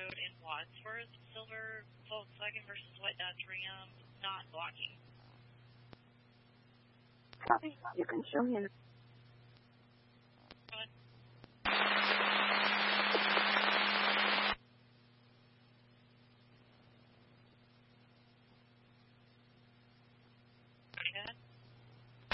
Road in Wadsworth, silver Volkswagen versus white Dodge Ram, not blocking. Copy. You can show me in